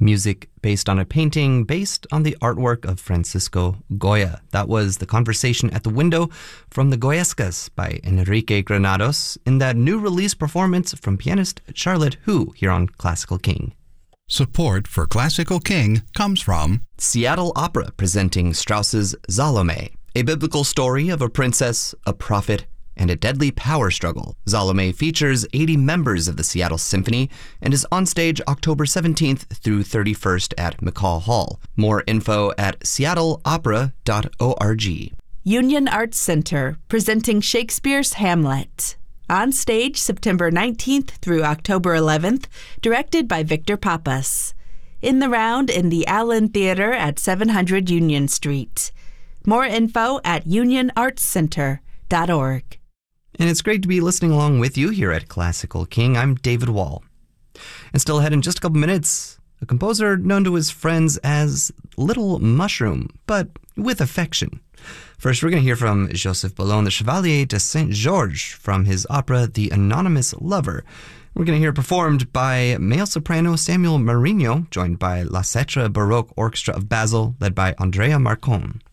Music based on a painting based on the artwork of Francisco Goya. That was The Conversation at the Window from the Goyescas by Enrique Granados in that new release performance from pianist Charlotte Hu here on Classical King. Support for Classical King comes from Seattle Opera presenting Strauss's Salome, a biblical story of a princess, a prophet, and a deadly power struggle. Salome features 80 members of the Seattle Symphony and is on stage October 17th through 31st at McCall Hall. More info at seattleopera.org. Union Arts Center presenting Shakespeare's Hamlet. On stage September 19th through October 11th, directed by Victor Pappas. In the round in the Allen Theater at 700 Union Street. More info at unionartscenter.org. And it's great to be listening along with you here at Classical King. I'm David Wall. And still ahead in just a couple minutes, a composer known to his friends as Little Mushroom, but with affection. First, we're going to hear from Joseph Boulogne, the Chevalier de Saint-Georges, from his opera The Anonymous Lover. We're going to hear it performed by male soprano Samuel Marino, joined by La Cetra Baroque Orchestra of Basel, led by Andrea Marcon.